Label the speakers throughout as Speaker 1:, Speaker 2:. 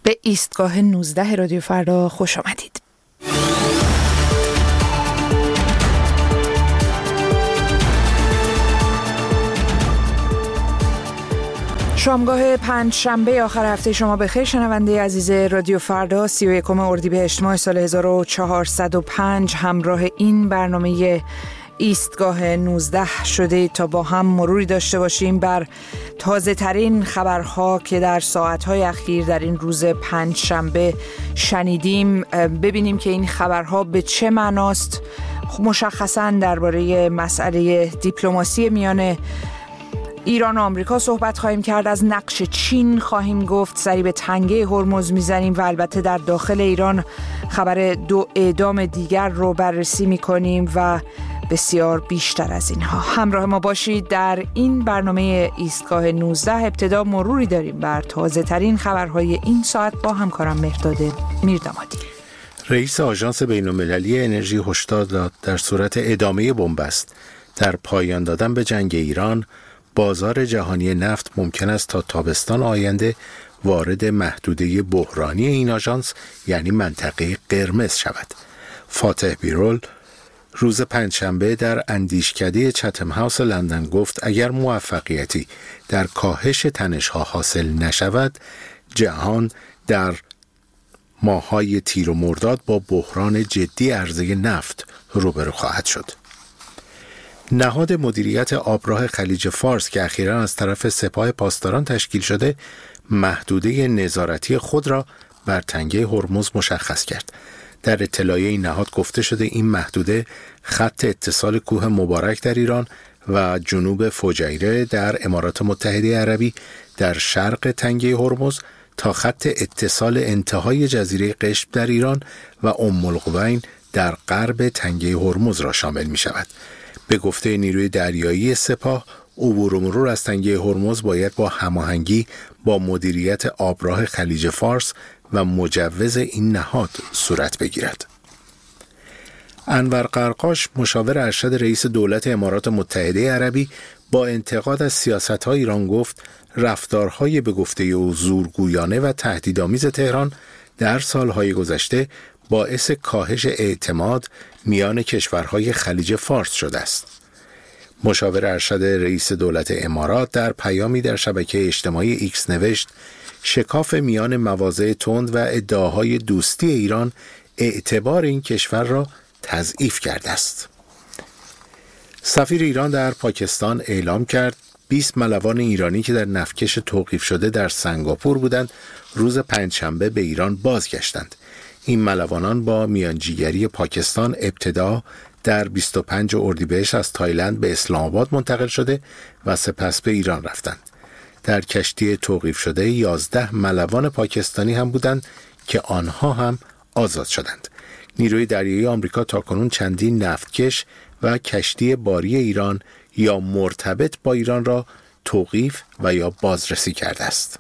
Speaker 1: به ایستگاه 19 رادیو فردا خوش آمدید. شامگاه پنجشنبه آخر هفته شما بخیر شنونده عزیز رادیو فردا. 31 اردیبهشت ماه سال 1405 همراه این برنامه ایستگاه 19 شده تا با هم مروری داشته باشیم بر تازه ترین خبرها که در ساعتهای اخیر در این روز پنجشنبه شنیدیم. ببینیم که این خبرها به چه معناست. مشخصاً درباره مسئله دیپلماسی میان ایران و آمریکا صحبت خواهیم کرد. از نقش چین خواهیم گفت، سری به تنگه هرمز میزنیم و البته در داخل ایران خبر 2 اعدام دیگر رو بررسی میکنیم و بسیار بیشتر از اینها. همراه ما باشید در این برنامه ایستگاه 19. ابتدا مروری داریم بر تازه ترین خبرهای این ساعت با همکارم مهرداد میردامادی.
Speaker 2: رئیس آژانس بین‌المللی انرژی هشدار داد در صورت ادامه بنبست در پایان دادن به جنگ ایران، بازار جهانی نفت ممکن است تا تابستان آینده وارد محدوده بحرانی این آژانس یعنی منطقه قرمز شود. فاتح بیرول روز پنجشنبه در اندیشکده چتم هاوس لندن گفت اگر موفقیتی در کاهش تنش‌ها حاصل نشود، جهان در ماه‌های تیر و مرداد با بحران جدی عرضه نفت روبرو خواهد شد. نهاد مدیریت آبراه خلیج فارس که اخیراً از طرف سپاه پاسداران تشکیل شده، محدوده نظارتی خود را بر تنگه هرمز مشخص کرد. در اطلاعیه این نهاد گفته شده این محدوده خط اتصال کوه مبارک در ایران و جنوب فجیره در امارات متحده عربی در شرق تنگه هرمز تا خط اتصال انتهای جزیره قشم در ایران و ام القوین در غرب تنگه هرمز را شامل می شود. به گفته نیروی دریایی سپاه، عبور و مرور از تنگه هرمز باید با هماهنگی با مدیریت آبراه خلیج فارس و مجوز این نهاد صورت بگیرد. انور قرقاش، مشاور ارشد رئیس دولت امارات متحده عربی، با انتقاد از سیاست‌های ایران گفت رفتارهای به گفته او زورگویانه و تهدیدآمیز تهران در سالهای گذشته باعث کاهش اعتماد میان کشورهای خلیج فارس شده است. مشاور ارشد رئیس دولت امارات در پیامی در شبکه اجتماعی ایکس نوشت شکاف میان مواضع تند و ادعاهای دوستی ایران اعتبار این کشور را تضعیف کرده است. سفیر ایران در پاکستان اعلام کرد 20 ملوان ایرانی که در نفتکش توقیف شده در سنگاپور بودند روز پنجشنبه به ایران بازگشتند. این ملوانان با میانجیگری پاکستان ابتدا در 25 اردیبهشت از تایلند به اسلام آباد منتقل شده و سپس به ایران رفتند. در کشتی توقیف شده 11 ملوان پاکستانی هم بودند که آنها هم آزاد شدند. نیروی دریایی آمریکا تاکنون چندین نفتکش و کشتی باری ایران یا مرتبط با ایران را توقیف و یا بازرسی کرده است.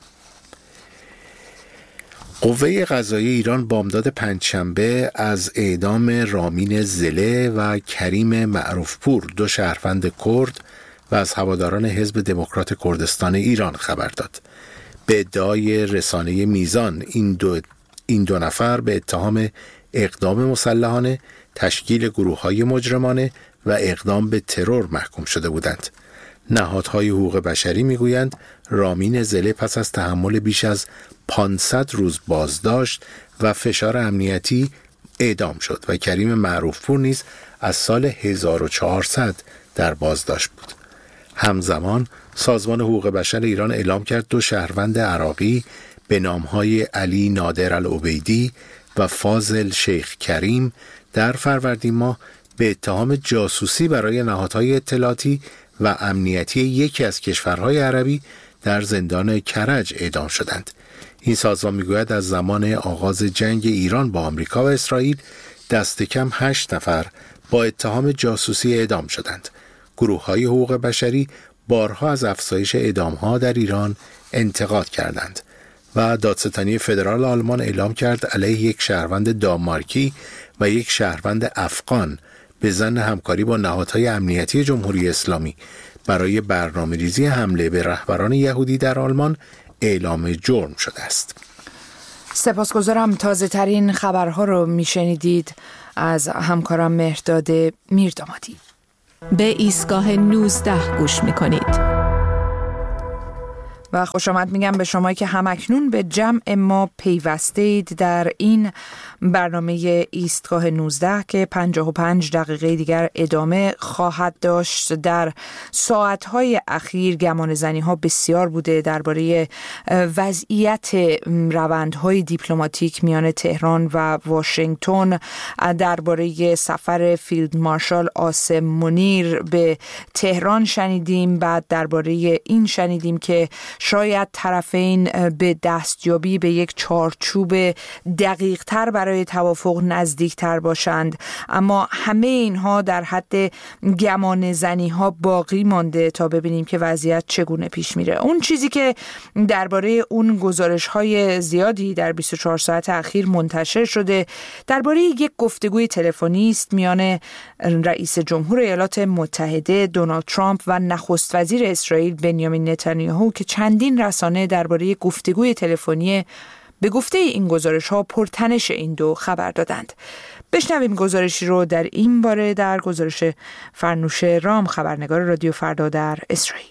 Speaker 2: قوه قضاییه ایران بامداد پنجشنبه از اعدام رامین زله و کریم معروفپور، 2 شهروند کرد و از هواداران حزب دموکرات کردستان ایران خبر داد. به ادعای رسانه میزان این دو نفر به اتهام اقدام مسلحانه، تشکیل گروه‌های مجرمانه و اقدام به ترور محکوم شده بودند. نهادهای حقوق بشری میگویند رامین زله پس از تحمل بیش از 500 روز بازداشت و فشار امنیتی اعدام شد و کریم معروفپور نیز از سال 1400 در بازداشت بود. همزمان سازمان حقوق بشر ایران اعلام کرد 2 شهروند عراقی به نامهای علی نادر العبیدی و فاضل شیخ کریم در فروردین ماه به اتهام جاسوسی برای نهادهای اطلاعاتی و امنیتی یکی از کشورهای عربی در زندان کرج اعدام شدند. این سازمان میگوید از زمان آغاز جنگ ایران با آمریکا و اسرائیل دست کم 8 نفر با اتهام جاسوسی اعدام شدند. گروه‌های حقوق بشری بارها از افزایش اعدام‌ها در ایران انتقاد کردند و دادستانی فدرال آلمان اعلام کرد علیه یک شهروند دانمارکی و یک شهروند افغان به ظن همکاری با نهادهای امنیتی جمهوری اسلامی برای برنامه‌ریزی حمله به رهبران یهودی در آلمان اعلام جرم شده است.
Speaker 1: سپاسگزارم. تازه ترین خبرها رو میشنیدید از همکارم مهرداد میردامادی.
Speaker 3: به ایستگاه 19 گوش میکنید.
Speaker 1: و خوش آمد میگم به شما که همکنون به جمع ما پیوسته اید در این برنامه ایستگاه 19 که 55 دقیقه دیگر ادامه خواهد داشت. در ساعتهای اخیر گمانه‌زنی ها بسیار بوده درباره وضعیت روندهای دیپلماتیک میان تهران و واشنگتن، درباره سفر فیلد مارشال عاصم منیر به تهران شنیدیم. بعد درباره این شنیدیم که شاید طرفین به دستیابی به یک چارچوب دقیق تر برای توافق نزدیک تر باشند، اما همه اینها در حد گمان زنی ها باقی مانده تا ببینیم که وضعیت چگونه پیش میره. اون چیزی که درباره اون گزارش های زیادی در 24 ساعت اخیر منتشر شده درباره یک گفتگوی تلفنی است میان رئیس جمهور ایالات متحده دونالد ترامپ و نخست وزیر اسرائیل بنیامین نتانیاهو که چندین رسانه درباره گفتگوی تلفنی به گفته این گزارش ها پرتنش این دو خبر دادند. بشنویم گزارشی رو در این باره در گزارش فرنوش رام، خبرنگار رادیو فردا در اسرائیل.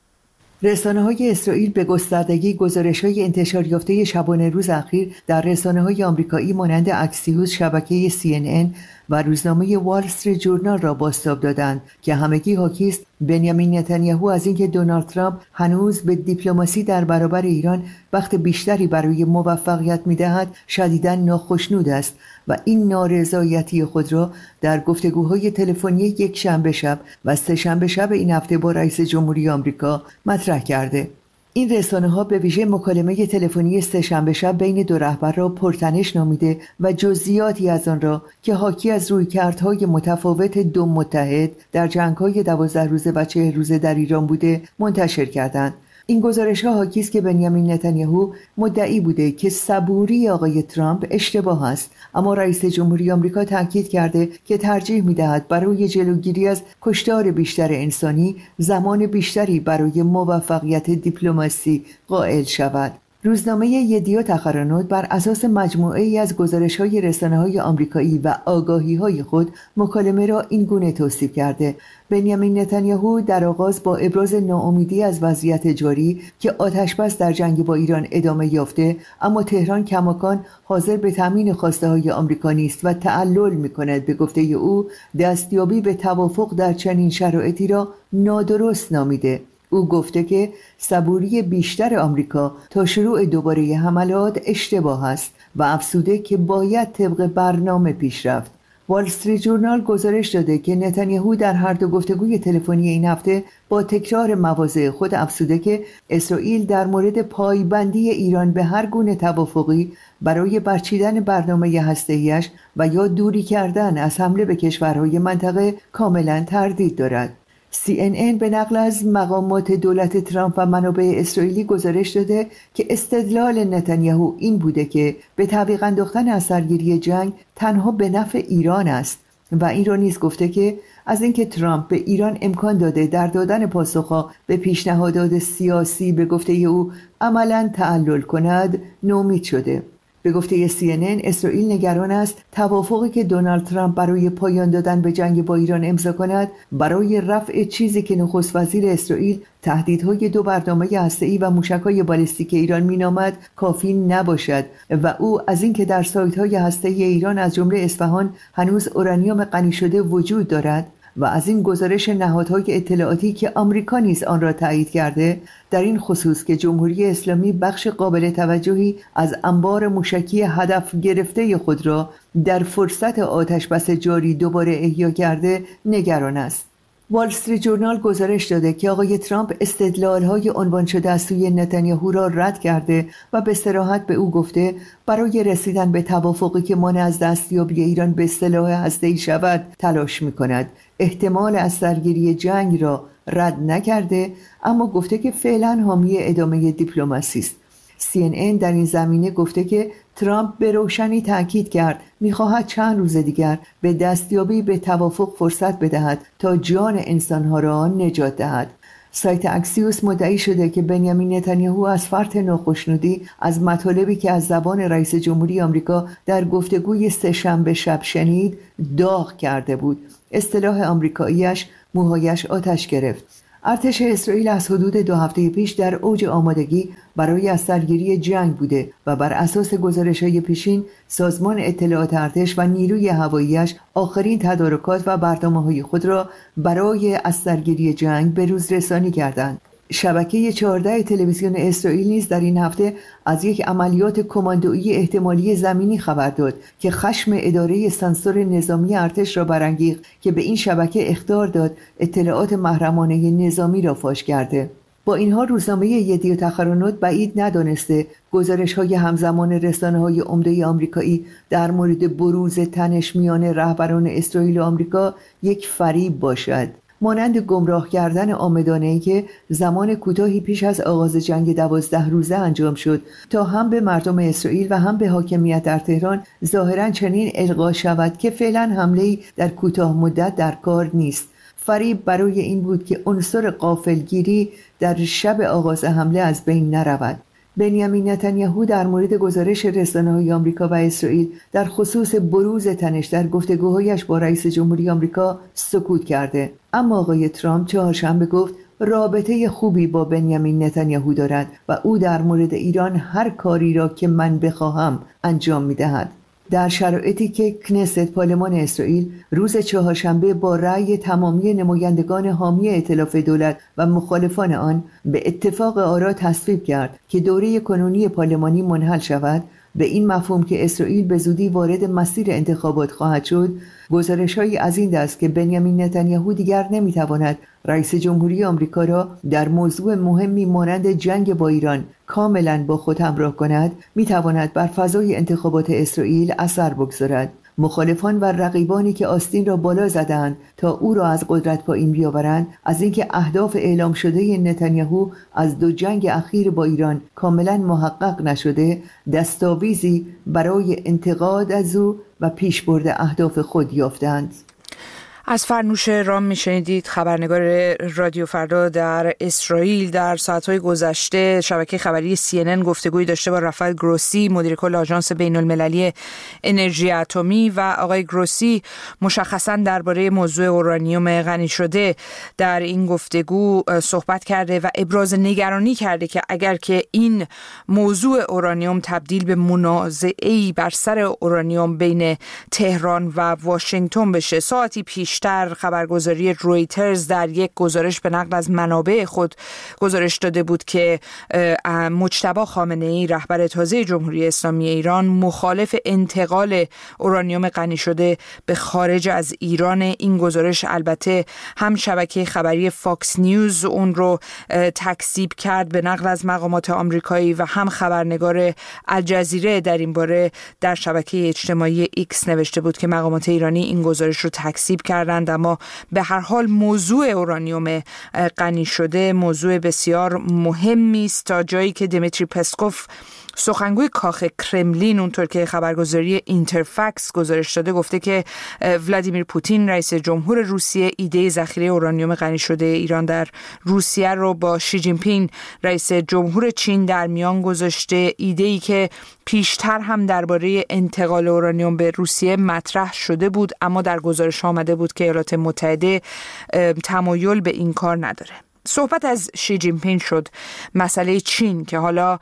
Speaker 4: رسانه‌های اسرائیل به گستردگی گزارش‌های انتشار یافته شبانه روز اخیر در رسانه‌های آمریکایی مانند اکسیوس، شبکه CNN و روزنامه وال استریت جورنال را بازتاب دادند که همگی حاکی است بنیامین نتانیاهو از اینکه دونالد ترامپ هنوز به دیپلماسی در برابر ایران وقت بیشتری برای موفقیت می‌دهد شدیداً ناخشنود است و این نارضایتی خود را در گفتگوهای تلفنی یک شنبه شب و سه شنبه شب این هفته با رئیس جمهوری آمریکا مطرح کرده. این رسانه‌ها به ویژه مکالمه تلفنی سه شنبه شب بین دو رهبر را پرتنش نامیده و جزئیاتی از آن را که حاکی از رویکردهای متفاوت دو متحد در جنگ‌های 12 روزه و 40 روزه در ایران بوده منتشر کردند. این گزارش‌ها حاکی است که بنیامین نتانیاهو مدعی بوده که صبوری آقای ترامپ اشتباه است، اما رئیس جمهوری آمریکا تاکید کرده که ترجیح می‌دهد برای جلوگیری از کشتار بیشتر انسانی زمان بیشتری برای موفقیت دیپلماسی قائل شود. روزنامه یدیوت اخرانوت بر اساس مجموعه‌ای از گزارش‌های رسانه‌های آمریکایی و آگاهی‌های خود مکالمه را این گونه توصیف کرده: بنیامین نتانیاهو در آغاز با ابراز ناامیدی از وضعیت جاری که آتش‌بس در جنگ با ایران ادامه یافته، اما تهران کماکان حاضر به تامین خواسته‌های آمریکا نیست و تعلل می‌کند، به گفته او دستیابی به توافق در چنین شرایطی را نادرست نامیده. او گفته که صبوری بیشتر آمریکا تا شروع دوباره حملات اشتباه است و افزوده که باید طبق برنامه پیش رفت. وال استریت جورنال گزارش داده که نتانیاهو در هر دو گفتگوی تلفنی این هفته با تکرار مواضع خود افزوده که اسرائیل در مورد پایبندی ایران به هر گونه توافقی برای برچیدن برنامه هسته‌ایش و یا دوری کردن از حمله به کشورهای منطقه کاملا تردید دارد. CNN به نقل از مقامات دولت ترامپ و منابع اسرائیلی گزارش داده که استدلال نتانیاهو این بوده که به تعویق انداختن از سرگیری جنگ تنها به نفع ایران است و این را نیز گفته که از اینکه ترامپ به ایران امکان داده در دادن پاسخها به پیشنهادات سیاسی به گفته او عملاً تعلل کند نومید شده. به گفته CNN اسرائیل نگران است توافقی که دونالد ترامپ برای پایان دادن به جنگ با ایران امضا کند برای رفع چیزی که نخست وزیر اسرائیل تهدیدهای دو برنامه هسته‌ای و موشک‌های بالستیک ایران مینامد کافی نباشد و او از اینکه در سایت‌های هسته‌ای ایران از جمله اصفهان هنوز اورانیوم غنی شده وجود دارد و از این گزارش نهادهای اطلاعاتی که آمریکا نیز آن را تایید کرده در این خصوص که جمهوری اسلامی بخش قابل توجهی از انبار موشکی هدف گرفته خود را در فرصت آتش‌بس جاری دوباره احیا کرده نگران است. وال استریت جورنال گزارش داده که آقای ترامپ استدلال‌های عنوان شده از سوی نتانیاهو را رد کرده و به صراحت به او گفته برای رسیدن به توافقی که مانع از دستیابی ایران به سلاح هسته‌ای شود تلاش می‌کند. احتمال از سرگیری جنگ را رد نکرده، اما گفته که فعلا حامی ادامه دیپلماسی است. CNN در این زمینه گفته که ترامپ به روشنی تاکید کرد می‌خواهد چند روز دیگر به دستیابی به توافق فرصت بدهد تا جان انسانها را نجات دهد. سایت اکسیوس مدعی شده که بنیامین نتانیاهو از فرط ناخشنودی از مطالبی که از زبان رئیس جمهوری آمریکا در گفتگوی سه‌شنبه شب شنید داغ کرده بود. اصطلاح آمریکاییش موهایش آتش گرفت. ارتش اسرائیل از حدود 2 هفته پیش در اوج آمادگی برای از سرگیری جنگ بوده و بر اساس گزارش‌های پیشین سازمان اطلاعات ارتش و نیروی هوایی‌اش آخرین تدارکات و برنامه‌های خود را برای از سرگیری جنگ به روز رسانی کردند. شبکه 14 تلویزیون اسرائیل نیز در این هفته از یک عملیات کماندویی احتمالی زمینی خبر داد که خشم اداره سانسور نظامی ارتش را برانگیخت که به این شبکه اخطار داد اطلاعات محرمانه نظامی را فاش کرده. با این حال روزنامه یدیعوت احرونوت بعید ندانسته گزارش‌های همزمان رسانه‌های عمده آمریکایی در مورد بروز تنش میان رهبران اسرائیل و آمریکا یک فریب باشد. مانند گمراه کردن عامدانه‌ای که زمان کوتاهی پیش از آغاز جنگ 12 روزه انجام شد تا هم به مردم اسرائیل و هم به حاکمیت در تهران ظاهراً چنین القا شود که فعلاً حمله‌ای در کوتاه مدت در کار نیست. فریب برای این بود که عنصر غافلگیری در شب آغاز حمله از بین نرود. بنیامین نتانیاهو در مورد گزارش رسانه‌های آمریکا و اسرائیل در خصوص بروز تنش در گفتگوهایش با رئیس جمهوری آمریکا سکوت کرده، اما آقای ترامپ چهارشنبه گفت رابطه خوبی با بنیامین نتانیاهو دارد و او در مورد ایران هر کاری را که من بخواهم انجام می‌دهد. در شرایطی که کنست پارلمان اسرائیل روز چهارشنبه با رأی تمامی نمایندگان حامی ائتلاف دولت و مخالفان آن به اتفاق آرا تصویب کرد که دوره کنونی پارلمانی منحل شود، به این مفهوم که اسرائیل به زودی وارد مسیر انتخابات خواهد شد، گزارش‌هایی از این دست که بنیامین نتانیاهو دیگر نمی‌تواند رئیس جمهوری آمریکا را در موضوع مهمی مانند جنگ با ایران کاملاً با خود همراه کند، می‌تواند بر فضای انتخابات اسرائیل اثر بگذارد. مخالفان و رقیبانی که آستین را بالا زدند تا او را از قدرت پایین بیاورند، از اینکه اهداف اعلام شده نتانیاهو از 2 جنگ اخیر با ایران کاملا محقق نشده، دستاویزی برای انتقاد از او و پیشبرد اهداف خود یافتند.
Speaker 1: از فرنوش رام میشنیدید، خبرنگار رادیو فردا در اسرائیل. در ساعتهای گذشته شبکه خبری CNN گفتگویی داشته با رافائل گروسی، مدیر کل آژانس بین‌المللی انرژی اتمی، و آقای گروسی مشخصاً درباره موضوع اورانیوم غنی شده در این گفتگو صحبت کرده و ابراز نگرانی کرده که اگر که این موضوع اورانیوم تبدیل به منازعه‌ای بر سر اورانیوم بین تهران و واشنگتن بشه. ساعتی پیشتر خبرگزاری رویترز در یک گزارش به نقل از منابع خود گزارش داده بود که مجتبی خامنه‌ای، رهبر تازه جمهوری اسلامی ایران، مخالف انتقال اورانیوم غنی شده به خارج از ایران. این گزارش البته هم شبکه خبری فاکس نیوز اون رو تکذیب کرد به نقل از مقامات آمریکایی و هم خبرنگار الجزیره در این باره در شبکه اجتماعی ایکس نوشته بود که مقامات ایرانی این گزارش رو تکذیب کردند. اما به هر حال موضوع اورانیوم غنی شده موضوع بسیار مهمی است، تا جایی که دیمیتری پسکوف، سخنگوی کاخ کرملین، اونطور که خبرگزاری اینترفکس گزارش داده، گفته که ولادیمیر پوتین رئیس جمهور روسیه ایده ذخیره اورانیوم غنی شده ایران در روسیه رو با شی جین پینگ رئیس جمهور چین در میان گذاشته، ایده‌ای که پیشتر هم درباره انتقال اورانیوم به روسیه مطرح شده بود، اما در گزارش آمده بود که ایالات متحده تمایل به این کار نداره. صحبت از شی جین پینگ شد. مسئله چین که حالا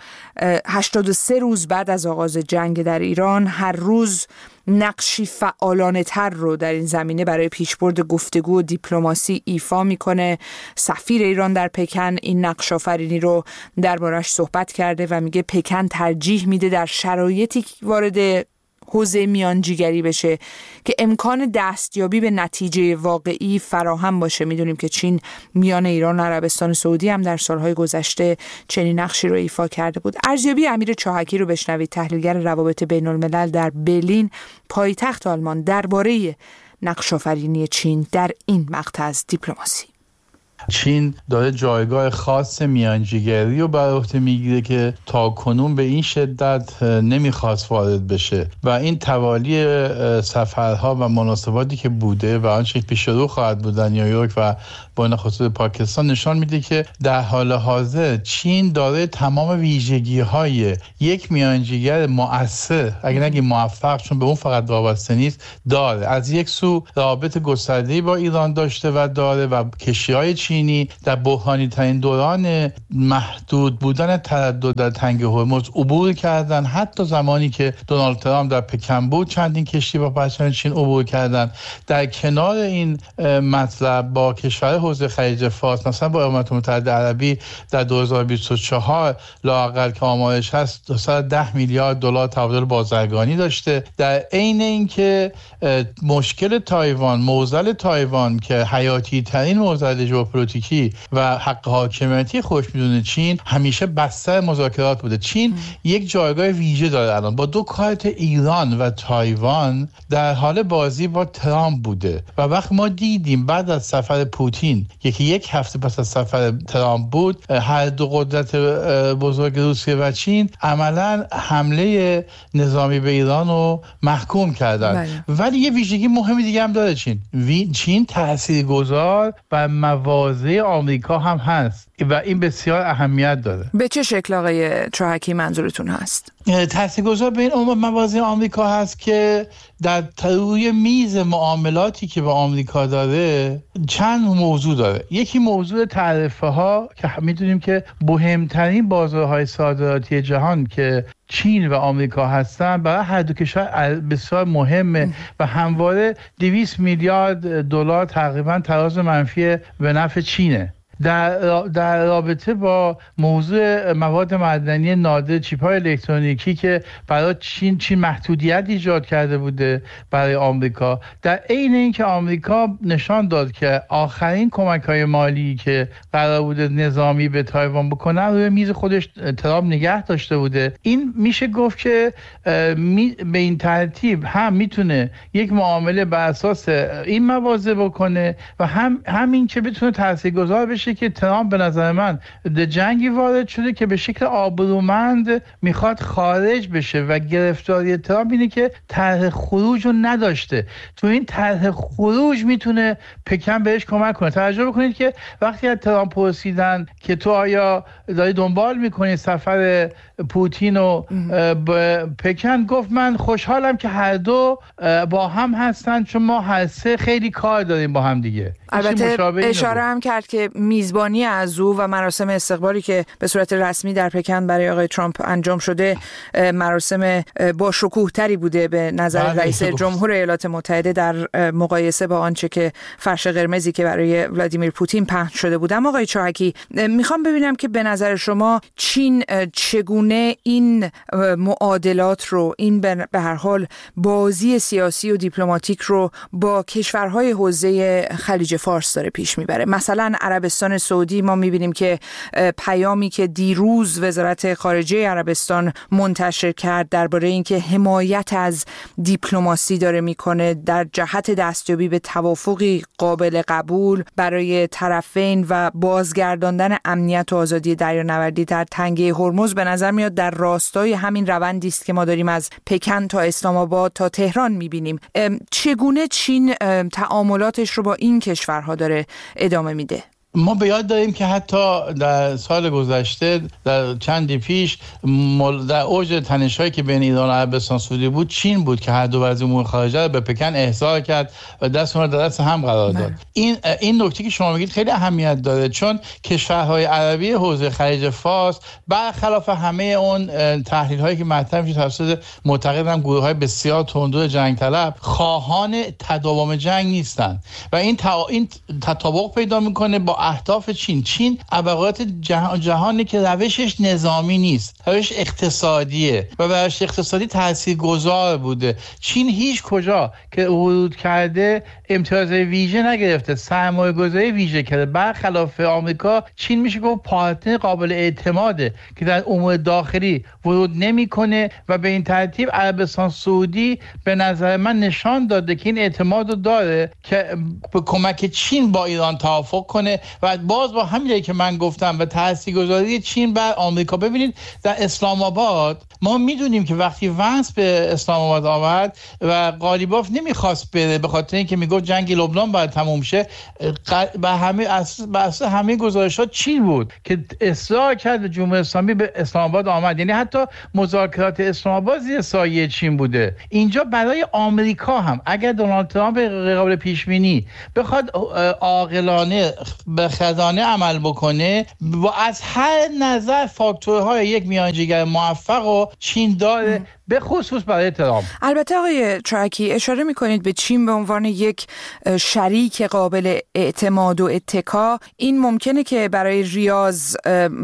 Speaker 1: 83 روز بعد از آغاز جنگ در ایران هر روز نقشی فعالانه تر رو در این زمینه برای پیشبرد گفتگو و دیپلماسی ایفا میکنه. سفیر ایران در پکن این نقش آفرینی رو دربارش صحبت کرده و میگه پکن ترجیح میده در شرایطی وارد حوزه میانجیگری بشه که امکان دستیابی به نتیجه واقعی فراهم باشه. میدونیم که چین میان ایران و عربستان سعودی هم در سالهای گذشته چنین نقشی رو ایفا کرده بود. ارزیابی امیر چاهکی رو بشنوید، تحلیلگر روابط بین الملل در برلین، پایتخت آلمان، درباره نقش آفرینی چین در این مقطع از دیپلماسی.
Speaker 5: چین داره جایگاه خاص میانجیگری رو بر عهده میگیره که تا کنون به این شدت نمیخواست وارد بشه و این توالی سفرها و مناسباتی که بوده و آنچه پیش رو خواهد بود در نیویورک و بین خصوص پاکستان نشان میده که در حال حاضر چین داره تمام ویژگی‌های یک میانجیگر مؤثر، اگه نگیم موفق چون به اون فقط وابسته نیست، داره. از یک سو رابط گسترده‌ای با ایران داشته و داره و کشتی‌های چینی در بحرانی ترین دوران محدود بودن تردد در تنگه هرمز عبور کردن. حتی زمانی که دونالد ترامپ در پکن بود چندین کشتی با پرچم چین عبور کردن. در کنار این مطلب با کشور حوزه خلیج فارس مثلا با امارات متحده عربی در 2024 لااقل که آمارش هست 210 میلیارد دلار تبادل بازرگانی داشته. در عین اینکه مشکل تایوان، معضل تایوان که حیاتی ترین معضل ژئوپلیتیکی و حق حاکمیتی خودش میدونه چین همیشه بستر مذاکرات بوده. چین یک جایگاه ویژه داره الان با دو کارت ایران و تایوان در حال بازی با ترامپ بوده و وقت ما دیدیم بعد از سفر پوتین یکی یک هفته پس از سفر ترامپ بود هر دو قدرت بزرگ روسیه و چین عملا حمله نظامی به ایران رو محکوم کردن. ولی یه ویژگی مهمی دیگه هم داره چین تاثیرگذار و مواضع آمریکا هم هست و این بسیار اهمیت داره.
Speaker 1: به چه شکل آقای چاهکی منظورتون هست؟
Speaker 5: تاثیرگذار به این مواضع آمریکا هست که در روی میز معاملاتی که با آمریکا داره چند موضوع داره. یکی موضوع تعرفه ها که میدونیم که مهمترین بازارهای صادراتی جهان که چین و آمریکا هستن برای هر دو کشور بسیار مهمه و همواره 200 میلیارد دلار تقریبا تراز منفی به نفع چینه. در رابطه با موضوع مواد معدنی نادر، چیپ‌های الکترونیکی که برای چین محدودیت ایجاد کرده بوده برای آمریکا، در عین اینکه آمریکا نشان داد که آخرین کمک‌های مالی که قرار بوده نظامی به تایوان بکنه روی میز خودش ترامپ نگه داشته بوده. این میشه گفت که به این ترتیب هم میتونه یک معامله بر اساس این مواضع بکنه و همین که بتونه تاثیرگذار بشه که ترامپ به نظر من در جنگی وارد شده که به شکل آبرومند میخواد خارج بشه و گرفتاری ترامپ اینه که طرح خروج رو نداشته. تو این طرح خروج میتونه پکن بهش کمک کنه. توجه بکنید که وقتی از ترامپ پرسیدن که تو آیا داری دنبال میکنی سفر پوتین و پکن، گفت من خوشحالم که هر دو با هم هستن چون ما هر سه خیلی کار داریم با هم دیگه.
Speaker 1: البته اشاره هم کرد که میزبانی از او و مراسم استقبالی که به صورت رسمی در پکن برای آقای ترامپ انجام شده مراسم با شکوه تری بوده به نظر رئیس جمهور ایالات متحده در مقایسه با آنچه که فرش قرمزی که برای ولادیمیر پوتین پهن شده بود. اما آقای چاهکی میخوام ببینم که به نظر شما چین چگونه این معادلات رو، این به هر حال بازی سیاسی و دیپلماتیک رو با کشورهای حوزه خلیج فارس داره پیش میبره. مثلا عربستان سعودی ما میبینیم که پیامی که دیروز وزارت خارجه عربستان منتشر کرد درباره اینکه حمایت از دیپلماسی داره میکنه در جهت دستیابی به توافقی قابل قبول برای طرفین و بازگرداندن امنیت و آزادی دریانوردی در تنگه هرمز، به نظر میاد در راستای همین روندی است که ما داریم از پکن تا اسلام آباد تا تهران میبینیم. چگونه چین تعاملاتش رو با این کشورها داره ادامه میده؟
Speaker 5: ما به یاد داریم که حتی در سال گذشته در چندی پیش در اوج تنش‌هایی که بین ایران و عربستان سعودی بود، چین بود که هر دو وزیر امور خارجه رو به پکن احضار کرد و دست اونها در دست هم قرار داد. این نکته که شما میگید خیلی اهمیت داره چون کشورهای عربی حوزه خلیج فارس برخلاف همه اون تحلیل‌هایی که مطرح میشه توسط معتقدم گروه‌های بسیار تندرو جنگ طلب خواهان تداوم جنگ نیستن و این تطابق پیدا میکنه با اهداف چین ابعاد جهانی که روشش نظامی نیست، روش اقتصادیه و روش اقتصادی تاثیرگذار بوده. چین هیچ کجا که ورود کرده امتیاز ویژه نگرفته، سرمایه‌گذاری ویژه کرده. برخلاف آمریکا، چین میشه گفت پارتنر قابل اعتماده که در امور داخلی ورود نمیکنه و به این ترتیب عربستان سعودی به نظر من نشان داده که این اعتماد رو داره که به کمک چین با ایران توافق کنه و باز با همینی که من گفتم و تاثیرگذاری چین بر آمریکا. ببینید در اسلام آباد ما میدونیم که وقتی ونس به اسلام آباد آمد و قالیباف نمیخواست بره به خاطر اینکه میگفت جنگ لبنان باید تموم شه، همه گزارشات چین بود که اصرار کرد جمهوری اسلامی به اسلام آباد آمد. یعنی حتی مذاکرات اسلام آباد زیر سایه چین بوده. اینجا برای آمریکا هم اگر دونالد ترامپ قابل پیش بینی بخواد عاقلانه به خزانه عمل بکنه و از هر نظر فاکتورهای یک میانجیگر موفق و چین داره، به خصوص برای ترامپ.
Speaker 1: البته آقای ترکی اشاره میکنید به چین به عنوان یک شریک قابل اعتماد و اتکا. این ممکنه که برای ریاض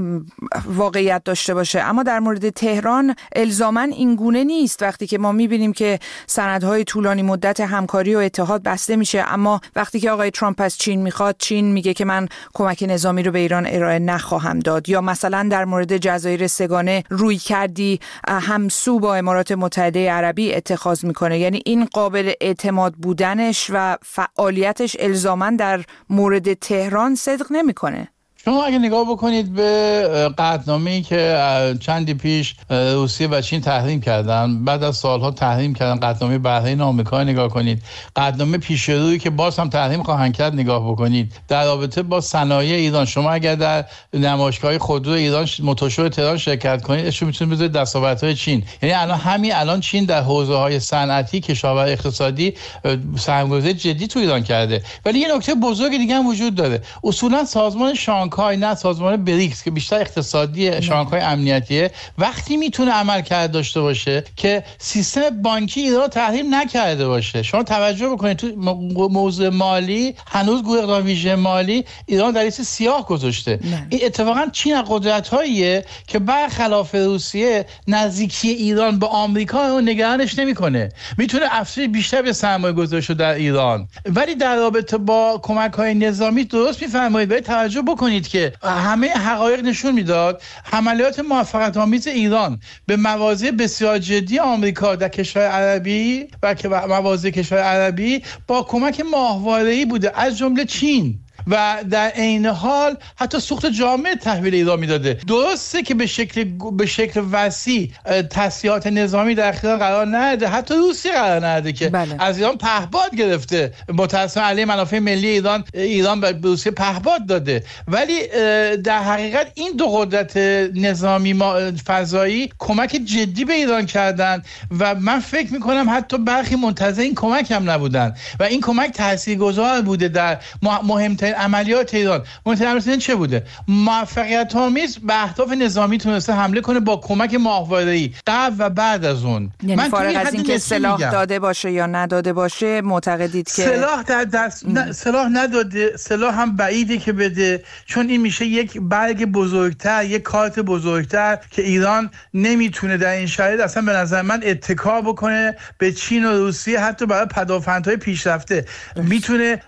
Speaker 1: واقعیت داشته باشه، اما در مورد تهران الزاماً این گونه نیست. وقتی که ما میبینیم که سندهای طولانی مدت همکاری و اتحاد بسته میشه، اما وقتی که آقای ترامپ از چین میخواد، چین میگه که من کمک نظامی رو به ایران ارائه نخواهم داد. یا مثلا در مورد جزایر سگانه روی کردی همسو با امارات متحده عربی اتخاذ میکنه. یعنی این قابل اعتماد بودنش و فعالیتش الزاماً در مورد تهران صدق نمیکنه.
Speaker 5: شما اگه نگاه بکنید به قطعنامه‌ای که چندی پیش روسیه و چین تحریم کردن، بعد از سالها تحریم کردن، قطعنامه بحرین آمریکا نگاه کنید، قطعنامه پیشرویی که باز هم تحریم خواهند کرد نگاه بکنید در رابطه با صنایع ایران. شما اگر در نمایشگاه خودرو ایران موتورشو تهران شرکت کنید، اشو میتونید بذارید دستاوردهای چین. یعنی الان چین در حوزه‌های صنعتی، کشاورزی، اقتصادی سرمایه‌گذاری جدی تو ایران کرده. ولی یه نکته بزرگ دیگه هم وجود داره. اصولا سازمان شانگهای، نه سازمان بریکس که بیشتر اقتصادی، شانگهای امنیتیه، وقتی میتونه عملکرد داشته باشه که سیستم بانکی ایران تحریم نکرده باشه. شما توجه بکنید تو موضوع مالی هنوز گروه اقدام ویژه مالی ایران در لیست سیاه گذاشته. این اتفاقا چین از قدرت‌هاییه که برخلاف روسیه نزدیکی ایران به آمریکا رو نگرانش نمیکنه، میتونه افزایش بیشتر به سرمایه‌گذاری شو در ایران. ولی در رابطه با کمک‌های نظامی درست می‌فرمایید، ولی توجه بکنید که همه حقایق نشون میداد حملات موفقیت‌آمیز ایران به مواضع بسیار جدی آمریکا در کشور عربی و مواضع کشور عربی با کمک ماهواره‌ای بوده، از جمله چین، و در عین حال حتی سوخت جامعه تحویل ایران میداده. درسته که به شکل وسیع تسلیحات نظامی در اختیار قرار نده، حتی روسیه قرار نده که از ایران پهپاد گرفته، متأسفانه علیه منافع ملی ایران به روسیه پهپاد داده. ولی در حقیقت این دو قدرت نظامی فضایی کمک جدی به ایران کردن و من فکر میکنم حتی برخی منتظر این کمک هم نبودن و این کمک تاثیرگذار بوده در مهمترین عملیات ایران. مهمترین چه بوده؟ موفقیت آمیز به اهداف نظامی تونسته حمله کنه با کمک ماهواره‌ای قبل و بعد از اون.
Speaker 1: یعنی فارغ از این که سلاح داده باشه یا نداده باشه، معتقدید که
Speaker 5: سلاح در دست سلاح نداده، سلاح هم بعیده که بده، چون این میشه یک برگ بزرگتر، یک کارت بزرگتر که ایران نمیتونه در این شرایط اصلا به نظر من اتکا بکنه به چین و روسیه، حتی برای پدافندهای پیشرفته میتونه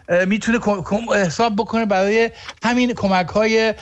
Speaker 5: حساب بکنه برای همین کمک‌های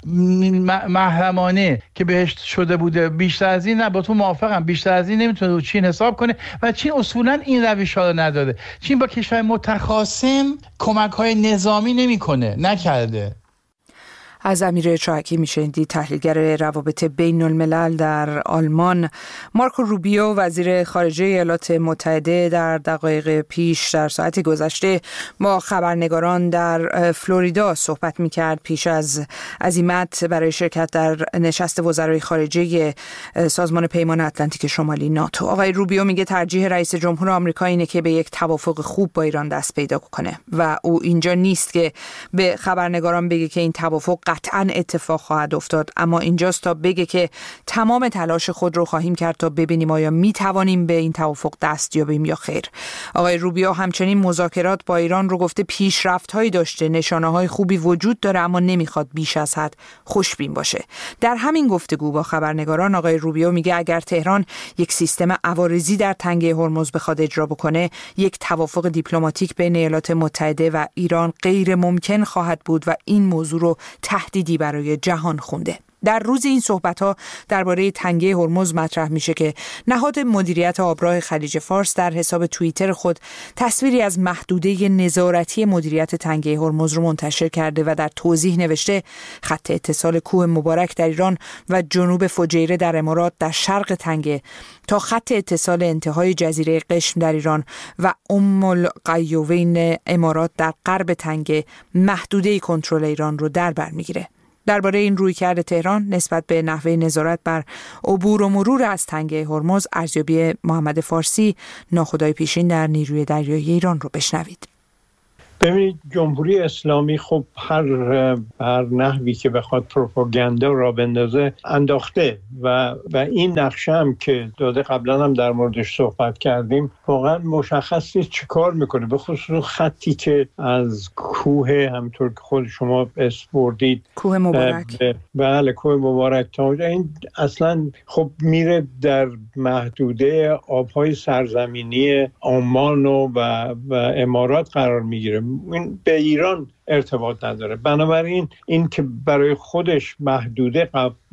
Speaker 5: محرمانه که بهش شده بوده. بیشتر از این نه، با تو موافقم، بیشتر از این نمیتونه رو چین حساب کنه و چین اصولا این روش‌ها رو نداره. چین با کشور متخاصم کمک‌های نظامی نکرده.
Speaker 1: از امیر چاکی میشنیدید، تحلیلگر روابط بین الملل در آلمان. مارکو روبیو وزیر خارجه ایالات متحده در دقایق پیش در ساعت گذشته با خبرنگاران در فلوریدا صحبت میکرد پیش از عزیمت برای شرکت در نشست وزرای خارجه سازمان پیمان اتلانتیک شمالی ناتو. آقای روبیو میگه ترجیح رئیس جمهور آمریکا اینه که به یک توافق خوب با ایران دست پیدا کنه و او اینجا نیست که به خبرنگاران بگه که این توافق قطعاً اتفاق خواهد افتاد، اما اینجاست تا بگه که تمام تلاش خود رو خواهیم کرد تا ببینیم آیا میتوانیم به این توافق دست یابیم یا خیر. آقای روبیو همچنین مذاکرات با ایران رو گفته پیشرفت‌هایی داشته، نشانه‌های خوبی وجود داره، اما نمیخواد بیش از حد خوشبین باشه. در همین گفتگو با خبرنگاران آقای روبیو میگه اگر تهران یک سیستم عوارضی در تنگه هرمز بخواد اجرا بکنه، یک توافق دیپلماتیک بین ایالات متحده و ایران غیر ممکن خواهد بود و این موضوع رو تهدیدی برای جهان خونده. در روز این صحبت‌ها درباره تنگه هرمز مطرح میشه که نهاد مدیریت آبراه خلیج فارس در حساب توییتر خود تصویری از محدوده نظارتی مدیریت تنگه هرمز رو منتشر کرده و در توضیح نوشته خط اتصال کوه مبارک در ایران و جنوب فجیره در امارات در شرق تنگه تا خط اتصال انتهای جزیره قشم در ایران و القیوین امارات در غرب تنگه محدوده کنترل ایران رو در بر میگیره. درباره این رویکرد تهران نسبت به نحوه نظارت بر عبور و مرور از تنگه هرمز، ارزیابی محمد فارسی، ناخدای پیشین در نیروی دریایی ایران رو بشنوید.
Speaker 6: ببینید، جمهوری اسلامی خب هر نحوی که بخواد پروپاگاندا را بندازه انداخته و این نقشه هم که داده، قبلا هم در موردش صحبت کردیم، واقعا مشخص نیست چه کار میکنه، به خصوص خطی که از کوه، همطور که خود شما اسم بردید،
Speaker 1: کوه مبارک،
Speaker 6: بله کوه مبارک تا اونجا، این اصلا خب میره در محدوده آبهای سرزمینی عمان و امارات قرار میگیره. این به ایران ارتباط نداره. بنابراین این که برای خودش محدوده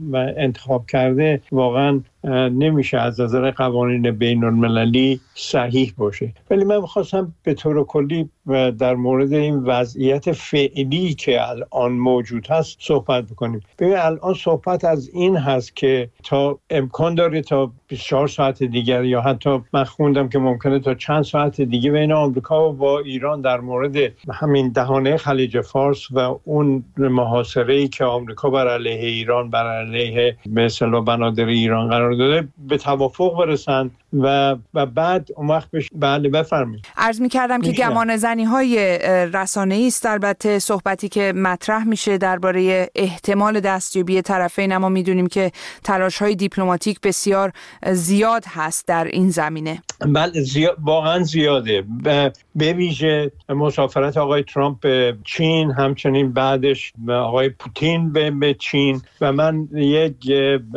Speaker 6: انتخاب کرده واقعا نمیشه از نظر قوانین بین المللی صحیح باشه. ولی من می‌خواستم به طور کلی در مورد این وضعیت فعلی که الان موجود هست صحبت بکنیم. ببین، الان صحبت از این هست که تا امکان داره تا 24 ساعت دیگر یا حتی من خوندم که ممکنه تا چند ساعت دیگه بین آمریکا و با ایران در مورد همین دهانه خلیج فارس و اون محاصره‌ای که آمریکا بر علیه ایران، بر علیه به اصطلاح بنادر ایران قرار داده، به توافق برسن و بعد اون وقت بله بفرمایید.
Speaker 1: عرض می‌کردم که گمانه‌زنی‌های رسانه‌ای است البته صحبتی که مطرح میشه درباره احتمال دستیابی طرفین، اما می‌دونیم که تلاش‌های دیپلماتیک بسیار زیاد هست در این زمینه.
Speaker 6: بله واقعا زیاده. به ویژه مسافرت آقای ترامپ به چین، همچنین بعدش آقای پوتین به چین، و من یک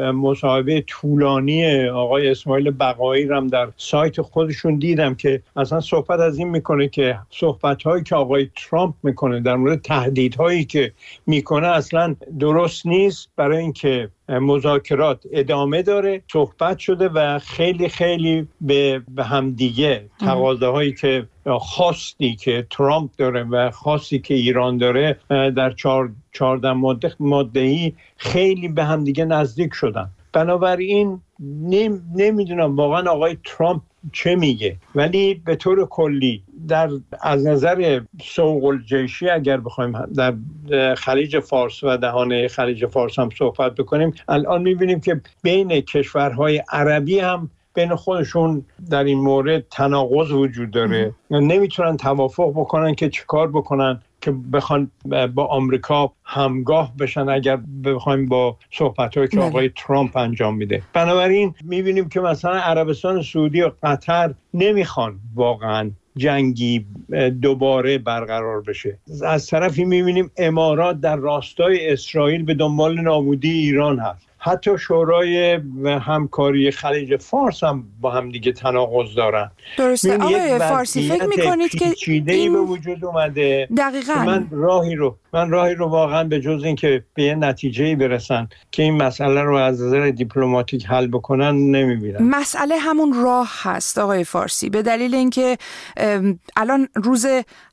Speaker 6: مصاحبه طولانی آقای اسماعیل بقایی هم در سایت خودشون دیدم که اصلا صحبت از این میکنه که صحبت‌هایی که آقای ترامپ میکنه در مورد تهدیدهایی که میکنه اصلا درست نیست، برای اینکه مذاکرات ادامه داره، صحبت شده و خیلی خیلی به همدیگه تقاضاهایی که خواستی که ترامپ داره و خواستی که ایران داره در 14 ماده‌ای خیلی به همدیگه نزدیک شدن. بنابراین نمیدونم واقعا آقای ترامپ چه میگه، ولی به طور کلی از نظر سوق الجیشی اگر بخوایم در خلیج فارس و دهانه خلیج فارس هم صحبت بکنیم، الان میبینیم که بین کشورهای عربی هم بین خودشون در این مورد تناقض وجود داره. نمیتونن توافق بکنن که چیکار بکنن که بخوان با آمریکا همگاه بشن اگر بخوایم با صحبت‌هایی که آقای ترامپ انجام میده. بنابراین میبینیم که مثلا عربستان سعودی و قطر نمیخوان واقعا جنگی دوباره برقرار بشه. از طرفی میبینیم امارات در راستای اسرائیل به دنبال نابودی ایران هست. حتی شورای همکاری خلیج فارس هم با هم دیگه تناقض دارن.
Speaker 1: درسته. آقای فارسی، فکر میکنید که
Speaker 6: چیده‌ای به وجود اومده؟
Speaker 1: دقیقاً.
Speaker 6: من راهی رو واقعا به جز این که به یه نتیجه‌ای برسن که این مسئله رو از نظر دیپلماتیک حل بکنن نمیبینم.
Speaker 1: مسئله همون راه هست آقای فارسی، به دلیل اینکه الان روز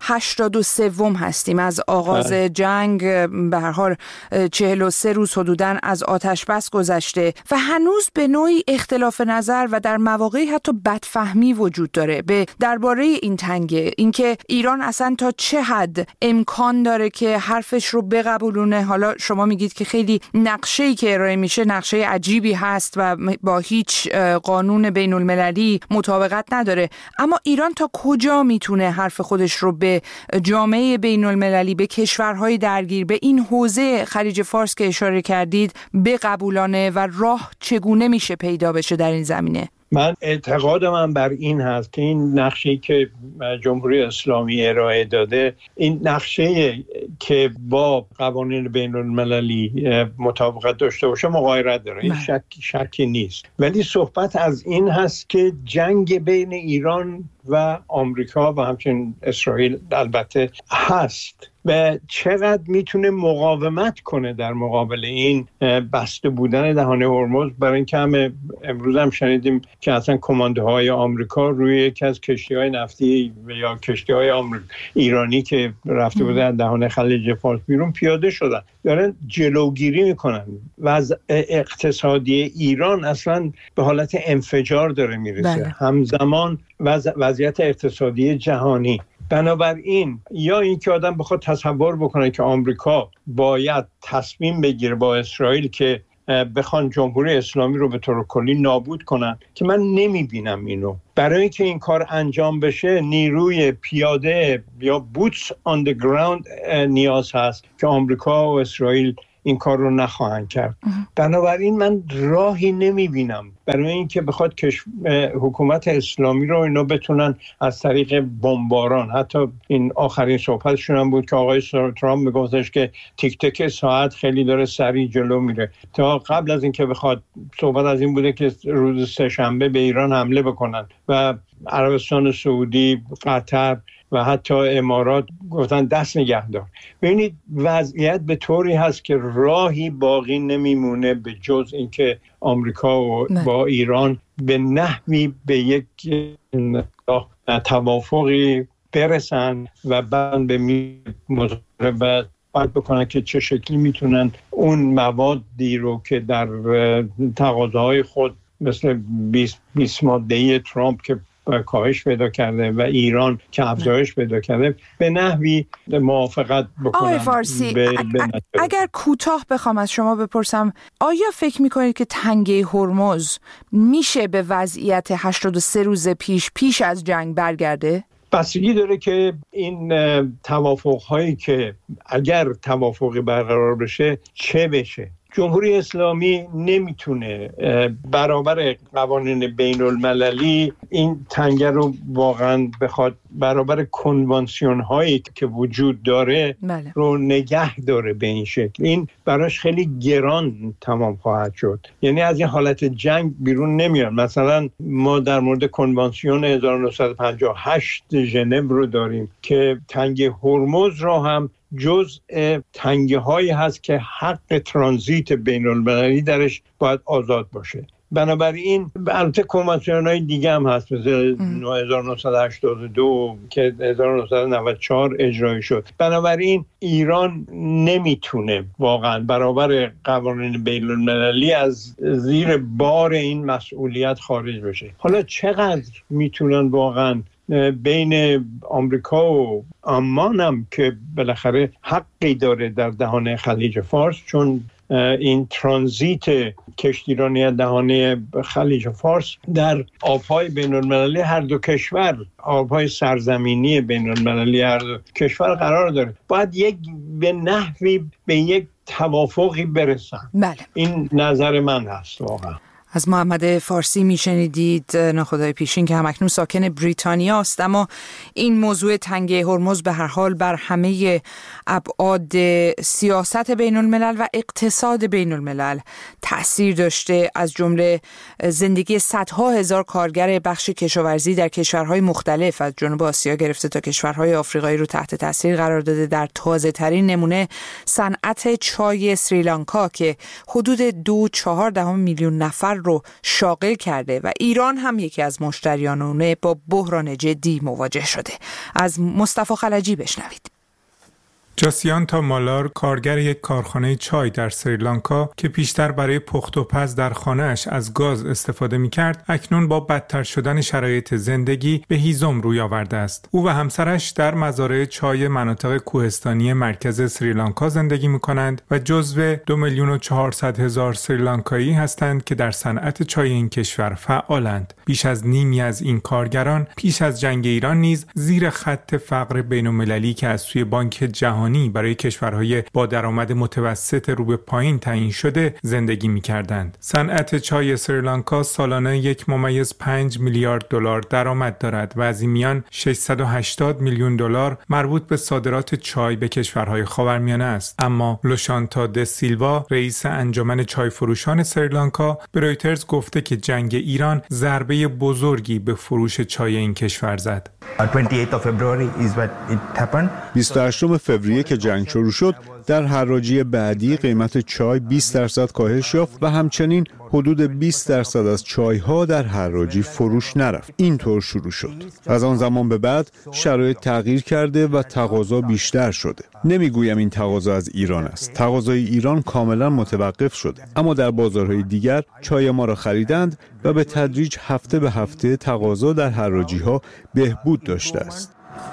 Speaker 1: 83 هستیم از آغاز جنگ. به هر حال 43 روز حدوداً از آتش بس دست گذشته و هنوز به نوعی اختلاف نظر و در مواقعی حتی بدفهمی وجود داره درباره این تنگه، اینکه ایران اصلا تا چه حد امکان داره که حرفش رو بقبولونه. حالا شما میگید که خیلی نقشه‌ای که ارائه میشه نقشه عجیبی هست و با هیچ قانون بین المللی مطابقت نداره، اما ایران تا کجا میتونه حرف خودش رو به جامعه بین المللی، به کشورهای درگیر، به این حوزه خلیج فارس که اشاره کردید بقبولانه و راه چگونه میشه پیدا بشه در این زمینه؟
Speaker 6: من اعتقادم بر این هست که این نقشه‌ای که جمهوری اسلامی ارائه داده، این نقشه که با قوانین بین المللی مطابقت داشته باشه مغایرت داره، این شکی نیست. ولی صحبت از این هست که جنگ بین ایران و آمریکا و همچنین اسرائیل البته هست و چقدر میتونه مقاومت کنه در مقابل این بسته بودن دهانه هرمز. برای اینکه امروز هم شنیدیم که اصلا کماندوهای آمریکا روی یکی از کشتی‌های نفتی یا کشتی‌های ایرانی که رفته بودن دهانه خلیج فارس بیرون پیاده شدن، دارن جلوگیری میکنن. وضع اقتصادی ایران اصلا به حالت انفجار داره میرسه، همزمان وضعیت اقتصادی جهانی. بنابراین یا اینکه آدم بخواد تصور بکنه که آمریکا باید تصمیم بگیره با اسرائیل که بخوان جمهوری اسلامی رو به طور کلی نابود کنن، که من نمیبینم اینو. برای اینکه این کار انجام بشه نیروی پیاده یا بوتس آن دی گراوند نیاز هست که آمریکا و اسرائیل این کار رو نخواهند کرد. بنابراین من راهی نمیبینم برای اینکه بخواد حکومت اسلامی رو اینا بتونن از طریق بمباران، حتی این آخرین صحبتشون هم بود که آقای ترامپ میگفتش که تیک تک ساعت خیلی داره سریع جلو میره. تا قبل از اینکه بخواد، صحبت از این بوده که روز سه‌شنبه به ایران حمله بکنن و عربستان سعودی، قطر و حتی امارات گفتن دست نگه دار. ببینید وضعیت به طوری هست که راهی باقی نمیمونه به جز اینکه آمریکا و با ایران به نحوی به یک توافقی برسن و بعد به مذاکره باید بکنن که چه شکلی میتونن اون موادی رو که در تقاضاهای خود مثل 20 ماده‌ای ترامپ که کاهش پیدا کرده و ایران که افزایش پیدا کرده به نحوی موافقت بکنن.
Speaker 1: آقای فارسی، اگر کوتاه بخوام از شما بپرسم، آیا فکر میکنید که تنگه هرمز میشه به وضعیت 83 روز پیش از جنگ برگرده؟
Speaker 6: بستگی داره که این توافق‌هایی که اگر توافقی برقرار بشه چه بشه. جمهوری اسلامی نمیتونه برابر قوانین بین المللی این تنگه رو واقعا بخواد برابر کنوانسیون هایی که وجود داره رو نگه داره به این شکل. این براش خیلی گران تمام خواهد شد، یعنی از این حالت جنگ بیرون نمیاد. مثلا ما در مورد کنوانسیون 1958 ژنو رو داریم که تنگه هرمز را هم جزء تنگه هایی هست که حق ترانزیت بین المللی درش باید آزاد باشه. بنابراین البته کنوانسیون های دیگه هم هست مثل 1982 که 1994 اجرایی شد. بنابراین ایران نمیتونه واقعا برابر قوانین بین المللی از زیر بار این مسئولیت خارج بشه. حالا چقدر میتونن واقعا بین آمریکا و عمان هم که بالاخره حقی داره در دهانه خلیج فارس، چون این ترانزیت کشتیرانی دهانه خلیج فارس در آبهای بین المللی هر دو کشور، آبهای سرزمینی بین المللی هر دو کشور قرار داره، باید به نحوی به یک توافقی برسن.
Speaker 1: بله.
Speaker 6: این نظر من هست واقعا.
Speaker 1: از محمد فارسی میشنیدید، ناخدای پیشین که همکنون ساکن بریتانیا است، اما این موضوع تنگه هرمز به هر حال بر همه ابعاد سیاست بین الملل و اقتصاد بین الملل تأثیر داشته، از جمله زندگی صدها هزار کارگر بخش کشاورزی در کشورهای مختلف از جنوب آسیا گرفته تا کشورهای آفریقایی رو تحت تأثیر قرار داده. در تازه ترین نمونه صنعت چای سریلانکا که حدود 2.4 میلیون نفر رو شاغل کرده و ایران هم یکی از مشتریان اونه با بحران جدی مواجه شده. از مصطفی خلجی بشنوید.
Speaker 7: جاسیانتا مالار، کارگر یک کارخانه چای در سریلانکا که پیشتر برای پخت و پز در خانه‌اش از گاز استفاده می‌کرد، اکنون با بدتر شدن شرایط زندگی به هیزم روی آورده است. او و همسرش در مزارع چای مناطق کوهستانی مرکز سریلانکا زندگی می‌کنند و جزو 2,400,000 سریلانکایی هستند که در صنعت چای این کشور فعالند. بیش از نیمی از این کارگران پیش از جنگ ایران نیز زیر خط فقر بین‌المللی که از سوی بانک جهانی برای کشورهای با درآمد متوسط رو به پایین تعیین شده زندگی می‌کردند. صنعت چای سریلانکا سالانه 1.5 میلیارد دلار درآمد دارد و از این میان 680 میلیون دلار مربوط به صادرات چای به کشورهای خاورمیانه است. اما لوشانتا د سیلوا، رئیس انجمن چای فروشان سریلانکا، به رویترز گفته که جنگ ایران ضربه بزرگی به فروش چای این کشور زد.
Speaker 8: 28 فوریه که جنگ شروع شد، در حراجی بعدی قیمت چای 20% کاهش یافت و همچنین حدود 20% از چای‌ها در حراجی فروش نرفت. اینطور شروع شد. از آن زمان به بعد شرایط تغییر کرده و تقاضا بیشتر شده. نمیگویم این تقاضا از ایران است. تقاضای ایران کاملا متوقف شده. اما در بازارهای دیگر چای ما را خریدند و به تدریج هفته به هفته تقاضا در حراجی‌ها بهبود داشته است.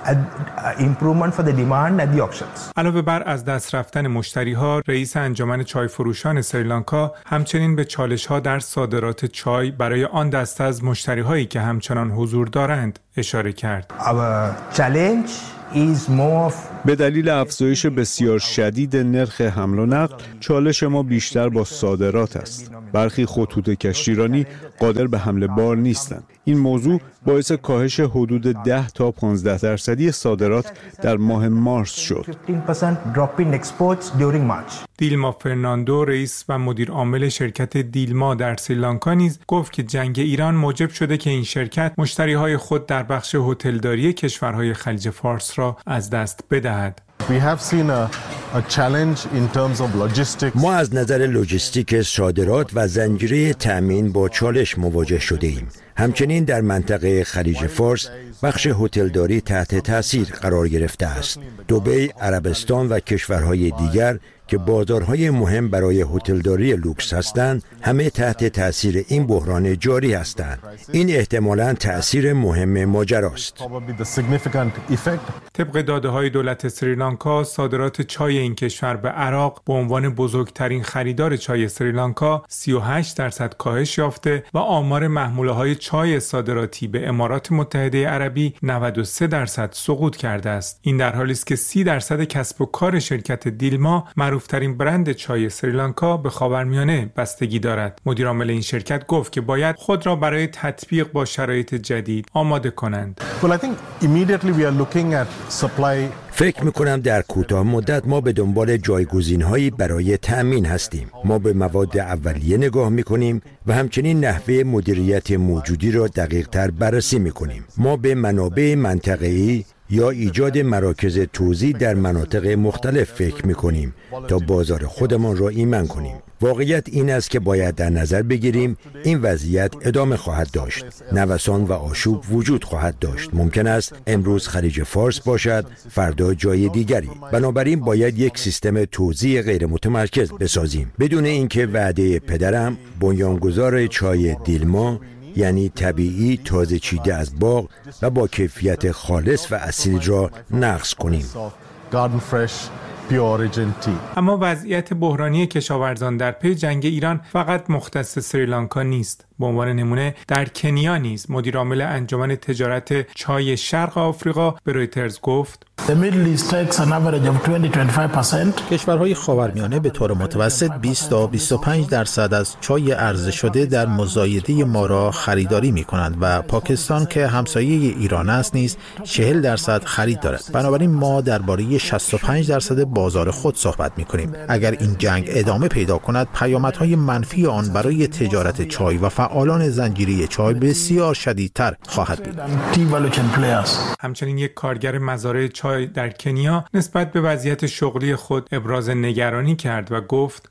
Speaker 7: علاوه بر از دست رفتن مشتری‌ها، رئیس انجمن چای فروشان سریلانکا همچنین به چالش‌ها در صادرات چای برای آن دسته از مشتری‌هایی که همچنان حضور دارند اشاره کرد.
Speaker 8: به دلیل افزایش بسیار شدید نرخ حمل و نقل، چالش ما بیشتر با صادرات است. برخی خطوط کشتیرانی قادر به حمل بار نیستند. این موضوع باعث کاهش حدود 10 تا 15% صادرات در ماه مارس شد.
Speaker 7: دیلما فرناندو، رئیس و مدیر عامل شرکت دیلما در سریلانکا نیز گفت که جنگ ایران موجب شده که این شرکت مشتری‌های خود در بخش هتلداری کشورهای خلیج فارس را از دست بدهد.
Speaker 9: ما از نظر لوجستیک صادرات و زنجیره تأمین با چالش مواجه شده ایم. همچنین در منطقه خلیج فارس بخش هتلداری تحت تاثیر قرار گرفته است. دبی، عربستان و کشورهای دیگر که بازارهای مهم برای هتلداری لوکس هستند، همه تحت تاثیر این بحران جاری هستند. این احتمالاً تاثیر مهم ماجراست.
Speaker 7: طبق داده‌های دولت سریلانکا، صادرات چای این کشور به عراق به عنوان بزرگترین خریدار چای سریلانکا 38% کاهش یافته و آمار محموله‌های چای صادراتی به امارات متحده عربی 93% سقوط کرده است. این در حالی است که 30% کسب و کار شرکت دیلما، معروفترین برند چای سریلانکا، به خاورمیانه بستگی دارد. مدیر عامل این شرکت گفت که باید خود را برای تطبیق با شرایط جدید آماده کنند.
Speaker 9: فکر می‌کنم در کوتاه مدت ما به دنبال جایگزین‌هایی برای تأمین هستیم. ما به مواد اولیه نگاه می‌کنیم و همچنین نحوه مدیریت موجودی را دقیق‌تر بررسی می‌کنیم. ما به منابع منطقه‌ای یا ایجاد مراکز توزیع در مناطق مختلف فکر می‌کنیم تا بازار خودمان را ایمن کنیم. واقعیت این است که باید در نظر بگیریم این وضعیت ادامه خواهد داشت. نوسان و آشوب وجود خواهد داشت. ممکن است امروز خلیج فارس باشد، فردا جای دیگری. بنابراین باید یک سیستم توزیع غیر متمرکز بسازیم. بدون اینکه وعده پدرم، بنیانگذار چای دیلما، یعنی طبیعی، تازه چیده از باغ و با کیفیت خالص و اصیل را نقض کنیم.
Speaker 7: اما وضعیت بحرانی کشاورزان در پی جنگ ایران فقط مختص سریلانکا نیست. به عنوان نمونه در کنیا نیز مدیر عامل انجمن تجارت چای شرق آفریقا به رویترز گفت
Speaker 10: کشورهای خاورمیانه به طور متوسط 20 تا 25% از چای عرضه شده در مزایده ما را خریداری می کنند و پاکستان که همسایه ایران است نیز 40% خرید دارد. بنابراین ما درباره 65% بازار خود صحبت می کنیم. اگر این جنگ ادامه پیدا کند، پیامدهای منفی آن برای تجارت چای و فعالان زنجیره چای بسیار شدیدتر خواهد بود.
Speaker 7: همچنین یک کارگر مزارع چای در کنیا نسبت به وضعیت شغلی خود ابراز نگرانی کرد و گفت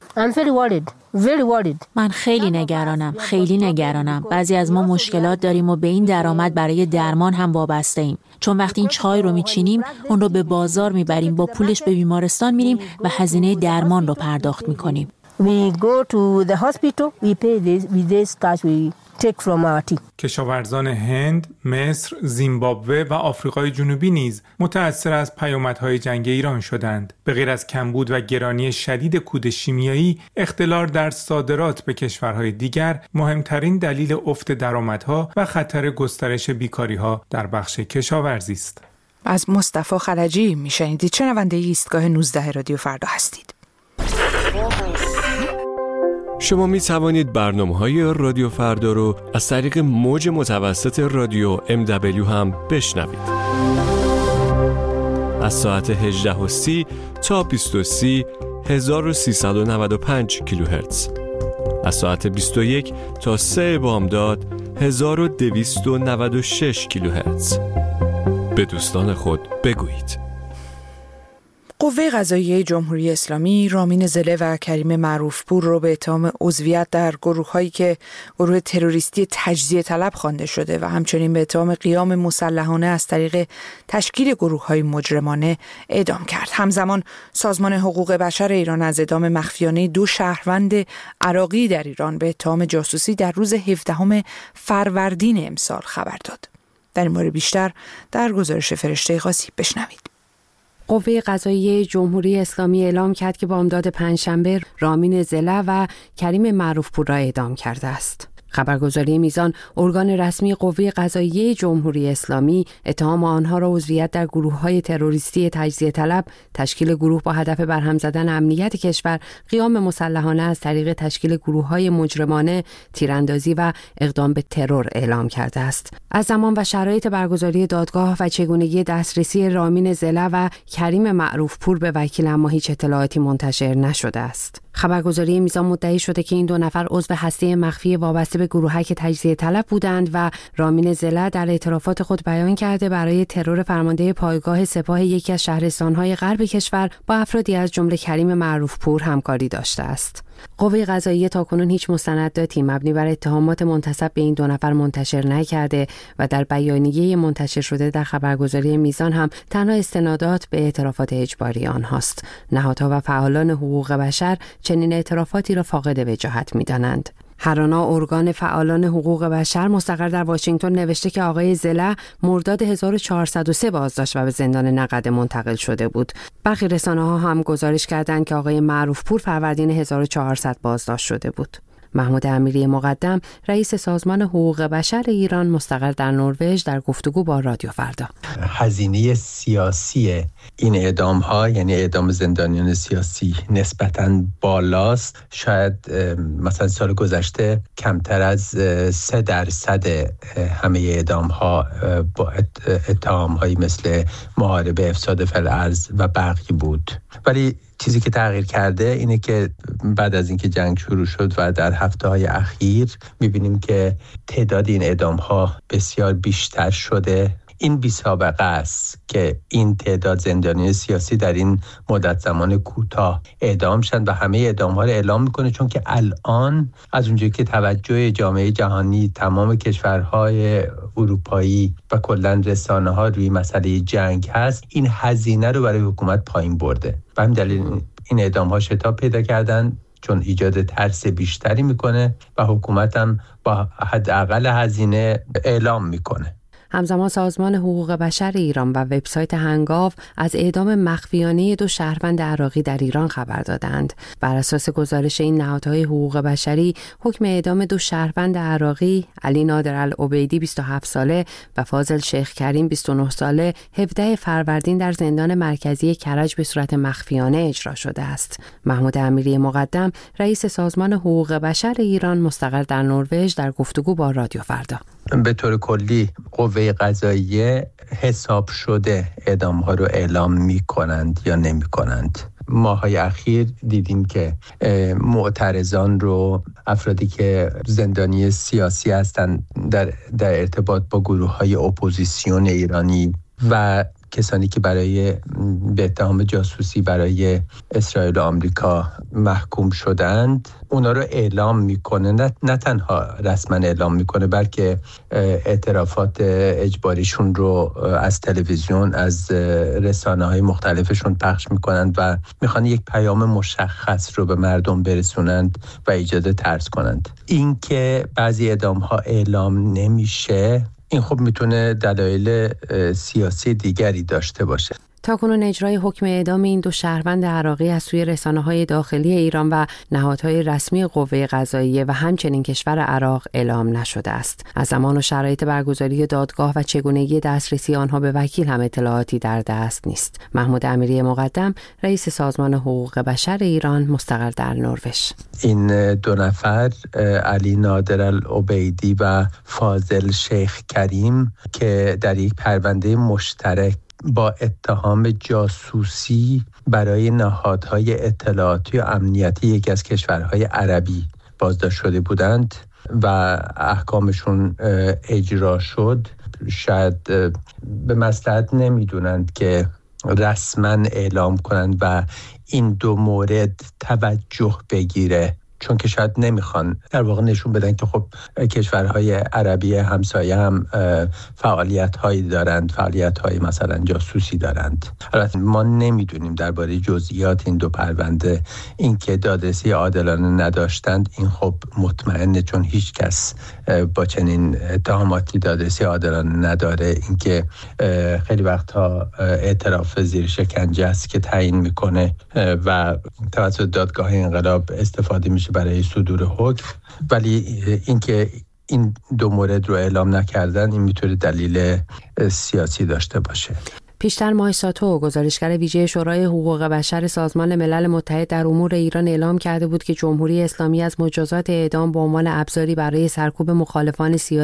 Speaker 11: من خیلی نگرانم. بعضی از ما مشکلات داریم و به این درآمد برای درمان هم وابسته ایم. چون وقتی این چای رو میچینیم، اون رو به بازار میبریم، با پولش به بیمارستان میریم و هزینه درمان رو پرداخت میکنیم.
Speaker 12: We go to the hospital, we pay this cash we take from our team.
Speaker 7: کشاورزان هند، مصر، زیمبابوه و آفریقای جنوبی نیز متأثر از پیامدهای جنگ ایران شدند. به غیر از کمبود و گرانی شدید کود شیمیایی، اختلال در صادرات به کشورهای دیگر مهمترین دلیل افت درآمدها و خطر گسترش بیکاریها در بخش کشاورزی است.
Speaker 1: از مصطفی خلجی میشنیدید. شنونده ایستگاه 19 رادیو فردا هستید.
Speaker 13: شما می توانید برنامه‌های رادیو فردا رو از طریق موج متوسط رادیو MW هم بشنوید. از ساعت 18:30 تا 20:30 1395 کیلوهرتز. از ساعت 21 تا 3 بامداد 1296 کیلوهرتز. به دوستان خود بگویید.
Speaker 1: قوه قضاییه جمهوری اسلامی رامین زله و کریم معروفپور رو به اتهام عضویت در گروه‌هایی که گروه تروریستی تجزیه طلب خوانده شده و همچنین به اتهام قیام مسلحانه از طریق تشکیل گروه‌های مجرمانه اعدام کرد. همزمان سازمان حقوق بشر ایران از اعدام مخفیانه 2 شهروند عراقی در ایران به اتهام جاسوسی در روز 17 فروردین امسال خبر داد. در این باره بیشتر در گزارش فرشته قاضی بشنوید.
Speaker 14: قوه قضاییه جمهوری اسلامی اعلام کرد که بامداد پنجشنبه رامین زله و کریم معروفپور را اعدام کرده است. خبرگزاری میزان، ارگان رسمی قوه قضاییه جمهوری اسلامی، اتهام آنها را عضویت در گروه‌های تروریستی تجزیه طلب، تشکیل گروه با هدف برهم زدن امنیت کشور، قیام مسلحانه از طریق تشکیل گروه‌های مجرمانه، تیراندازی و اقدام به ترور اعلام کرده است. از زمان و شرایط برگزاری دادگاه و چگونگی دسترسی رامین زله و کریم معروفپور به وکیل اما هیچ اطلاعاتی منتشر نشده است. خبرگزاری میزان مدعی شده که این 2 نفر عضو هسته مخفی وابسته به گروه‌هایی که تجزیه طلب بودند و رامین زله در اعترافات خود بیان کرده برای ترور فرمانده پایگاه سپاه یکی از شهرستان‌های غرب کشور با افرادی از جمله کریم معروفپور همکاری داشته است. قوه قضاییه تاکنون هیچ مستنداتی مبنی بر اتهامات منتسب به این 2 نفر منتشر نکرده و در بیانیه منتشر شده در خبرگزاری میزان هم تنها استنادات به اعترافات اجباری آنهاست. نهادها و فعالان حقوق بشر چنین اعترافاتی را فاقد وجاهت می‌دانند. هرانا، ارگان فعالان حقوق بشر مستقر در واشنگتن، نوشته که آقای زله مرداد 1403 بازداشت و به زندان نقده منتقل شده بود. برخی رسانه‌ها هم گزارش کردند که آقای معروفپور فروردین 1400 بازداشت شده بود. محمود امیری مقدم، رئیس سازمان حقوق بشر ایران مستقر در نروژ، در گفتگو با رادیو فردا:
Speaker 15: هزینه سیاسی این اعدام‌ها، یعنی اعدام زندانیان سیاسی، نسبتاً بالاست. شاید مثلا سال گذشته کمتر از 3% همه اعدام‌ها با اتهام‌هایی مثل محاربه، افساد فی‌الارض و برقی بود. ولی چیزی که تغییر کرده اینه که بعد از اینکه جنگ شروع شد و در هفته‌های اخیر می‌بینیم که تعداد این اعدام‌ها بسیار بیشتر شده. این بی‌سابقه است که این تعداد زندانیان سیاسی در این مدت زمان کوتاه اعدام شدند و همه اعدام‌ها رو اعلام می‌کنه، چون که الان از اونجایی که توجه جامعه جهانی، تمام کشورهای اروپایی و کلاً رسانه‌ها روی مسئله جنگ هست، این هزینه رو برای حکومت پایین برده و همین دلیل این اعدام‌ها شتاب پیدا کردن، چون ایجاد ترس بیشتری می‌کنه و حکومت هم با حداقل هزینه اعلام می‌کنه.
Speaker 14: همزمان سازمان حقوق بشر ایران و وبسایت هنگاو از اعدام مخفیانه 2 شهروند عراقی در ایران خبر دادند. بر اساس گزارش این نهادهای حقوق بشری، حکم اعدام 2 شهروند عراقی، علی نادر العبیدی 27 ساله و فاضل شیخ کریم 29 ساله، 17 فروردین در زندان مرکزی کرج به صورت مخفیانه اجرا شده است. محمود امیری مقدم، رئیس سازمان حقوق بشر ایران مستقر در نروژ، در گفتگو با رادیو فردا:
Speaker 15: به طور کلی قوه قضاییه حساب شده اعدام‌ها رو اعلام می‌کنند یا نمی‌کنند. ماه‌های اخیر دیدیم که معترضان رو افرادی که زندانی سیاسی هستند در ارتباط با گروه‌های اپوزیسیون ایرانی و کسانی که به اتهام جاسوسی برای اسرائیل و آمریکا محکوم شدند، اونا رو اعلام میکنه. نه تنها رسما اعلام میکنه، بلکه اعترافات اجباریشون رو از تلویزیون، از رسانه‌های مختلفشون پخش میکنند و میخوان یک پیام مشخص رو به مردم برسونند و ایجاد ترس کنند. این که بعضی اعدام‌ها اعلام نمیشه، این خب میتونه دلایل سیاسی دیگری داشته باشه.
Speaker 14: تاکنون اجرای حکم اعدام این دو شهروند عراقی از سوی رسانه‌های داخلی ایران و نهادهای رسمی قوه قضاییه و همچنین کشور عراق اعلام نشده است. از زمان و شرایط برگزاری دادگاه و چگونگی دسترسی آنها به وکیل هم اطلاعاتی در دست نیست. محمود امیری مقدم، رئیس سازمان حقوق بشر ایران مستقر در نروژ:
Speaker 15: این دو نفر، علی نادر العبیدی و فاضل شیخ کریم، که در یک پرونده مشترک با اتهام جاسوسی برای نهادهای اطلاعاتی و امنیتی یکی از کشورهای عربی بازداشت شده بودند و احکامشون اجرا شد، شاید به مصلحت نمیدونند که رسما اعلام کنند و این دو مورد توجه بگیره، چون که شاید نمیخوان در واقع نشون بدن که خب کشورهای عربی همسایه هم فعالیت‌هایی دارند، فعالیت‌های مثلا جاسوسی دارند. البته ما نمیدونیم درباره جزئیات این دو پرونده. این که دادرسی عادلانه نداشتند، این خب مطمئنه، چون هیچ کس با چنین اتهاماتی دادرسی عادلانه نداره. این که خیلی وقتها اعتراف زیر شکنجه است که تعیین میکنه و توسط دادگاه انقلاب استفاده میشه برای صدور حکم، ولی اینکه این دو مورد رو اعلام نکردن، این میتونه دلیل سیاسی داشته باشه.
Speaker 14: پیشتر ماه ساتو، گزارشگر ویژه شورای حقوق بشر سازمان ملل متحد در امور ایران، اعلام کرده بود که جمهوری اسلامی از مجازات اعدام به عنوان ابزاری برای سرکوب مخالفان سیاسی